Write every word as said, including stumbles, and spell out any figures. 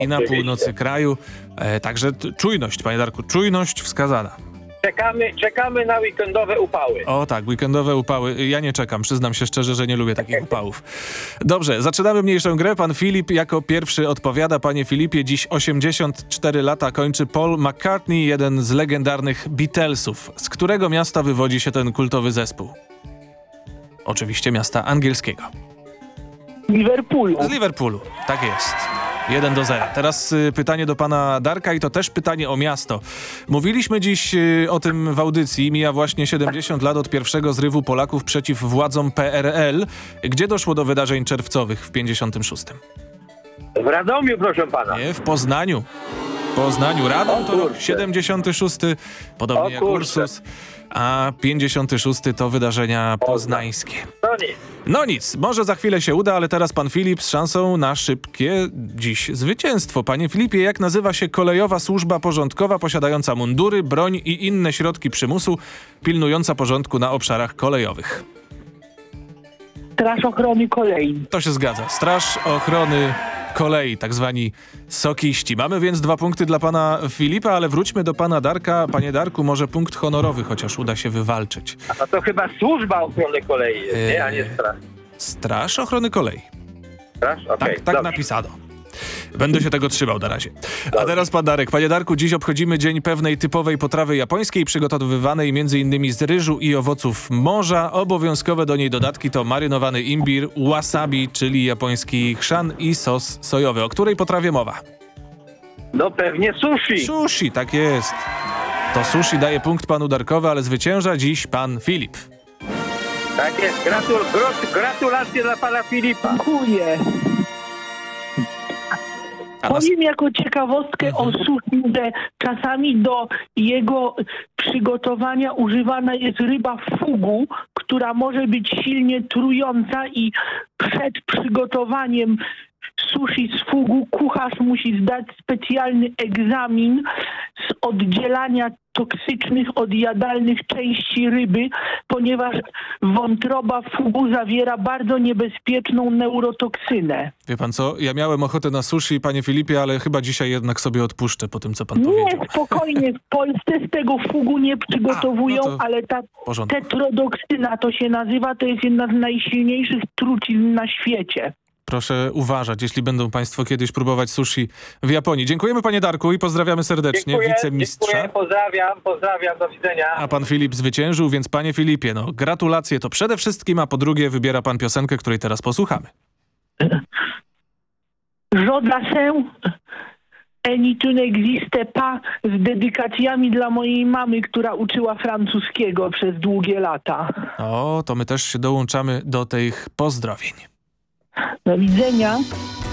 i na Oczywiście. północy kraju. E, także t- czujność, panie Darku, czujność wskazana. Czekamy, czekamy na weekendowe upały. O tak, weekendowe upały. Ja nie czekam, przyznam się szczerze, że nie lubię takich upałów. Dobrze, zaczynamy mniejszą grę. Pan Filip jako pierwszy odpowiada. Panie Filipie, dziś osiemdziesiąt cztery lata kończy Paul McCartney, jeden z legendarnych Beatlesów. Z którego miasta wywodzi się ten kultowy zespół? Oczywiście miasta angielskiego. Liverpoolu. Z Liverpoolu, tak jest. jeden do zera. Teraz y, pytanie do pana Darka i to też pytanie o miasto. Mówiliśmy dziś y, o tym w audycji. Mija właśnie siedemdziesiąt lat od pierwszego zrywu Polaków przeciw władzom P R L. Gdzie doszło do wydarzeń czerwcowych w pięćdziesiątym szóstym? W Radomiu, proszę pana. Nie, w Poznaniu. W Poznaniu. Radom O to rok kurczę. siedemdziesiąty szósty, podobnie O jak kurczę. Ursus. A pięćdziesiąty szósty to wydarzenia poznańskie. No nic. No nic, może za chwilę się uda, ale teraz pan Filip z szansą na szybkie dziś zwycięstwo. Panie Filipie, jak nazywa się kolejowa służba porządkowa posiadająca mundury, broń i inne środki przymusu, pilnująca porządku na obszarach kolejowych? Straż Ochrony Kolei. To się zgadza. Straż Ochrony Kolei, tak zwani sokiści. Mamy więc dwa punkty dla pana Filipa, ale wróćmy do pana Darka. Panie Darku, może punkt honorowy chociaż uda się wywalczyć. A to chyba służba ochrony kolei jest, nie? A nie straż. Straż Ochrony Kolei. Straż? Okej, Tak, tak dobrze. napisano. Będę się tego trzymał na razie. A teraz pan Darek. Panie Darku, dziś obchodzimy dzień pewnej typowej potrawy japońskiej, przygotowywanej m.in. z ryżu i owoców morza. Obowiązkowe do niej dodatki to marynowany imbir, wasabi, czyli japoński chrzan i sos sojowy. O której potrawie mowa? No pewnie sushi. Sushi, tak jest. To sushi daje punkt panu Darkowi, ale zwycięża dziś pan Filip. Tak jest. Gratul, grat, gratulacje dla pana Filipa. Dziękuję. A nas... Powiem jako ciekawostkę o sushi, że czasami do jego przygotowania używana jest ryba fugu, która może być silnie trująca i przed przygotowaniem sushi z fugu kucharz musi zdać specjalny egzamin z oddzielania toksycznych od jadalnych części ryby, ponieważ wątroba fugu zawiera bardzo niebezpieczną neurotoksynę. Wie pan co? Ja miałem ochotę na sushi, panie Filipie, ale chyba dzisiaj jednak sobie odpuszczę po tym, co pan powiedział. Nie, spokojnie, w Polsce z tego fugu nie przygotowują, A, no to ale ta w porządku. tetrodoksyna to się nazywa, to jest jedna z najsilniejszych trucizn na świecie. Proszę uważać, jeśli będą państwo kiedyś próbować sushi w Japonii. Dziękujemy panie Darku i pozdrawiamy serdecznie, Dziękuję, wicemistrza. dziękuję, pozdrawiam, pozdrawiam, do widzenia. A pan Filip zwyciężył, więc panie Filipie, no gratulacje to przede wszystkim, a po drugie wybiera pan piosenkę, której teraz posłuchamy. Jodassin, et tu n'existe pas, z dedykacjami dla mojej mamy, która uczyła francuskiego przez długie lata. O, to my też się dołączamy do tych pozdrowień. Do widzenia.